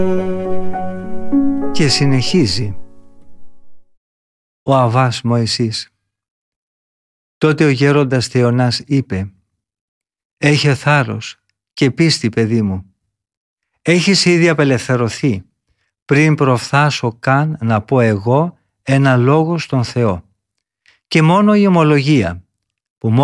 Και συνεχίζει ο Αββάς Μωυσής. Τότε ο γέροντας Θεωνάς είπε: «Έχε θάρρος και πίστη, παιδί μου. Έχεις ήδη απελευθερωθεί πριν προφθάσω καν να πω εγώ ένα λόγο στον Θεό. Και μόνο η ομολογία